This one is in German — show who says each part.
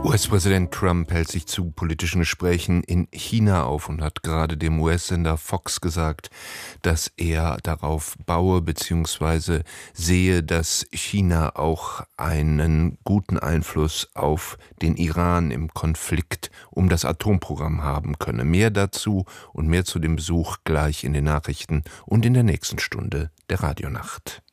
Speaker 1: US-Präsident Trump hält sich zu politischen Gesprächen in China auf und hat gerade dem US-Sender Fox gesagt, dass er darauf baue bzw. sehe, dass China auch einen guten Einfluss auf den Iran im Konflikt um das Atomprogramm haben könne. Mehr dazu und mehr zu dem Besuch gleich in den Nachrichten und in der nächsten Stunde der Radionacht.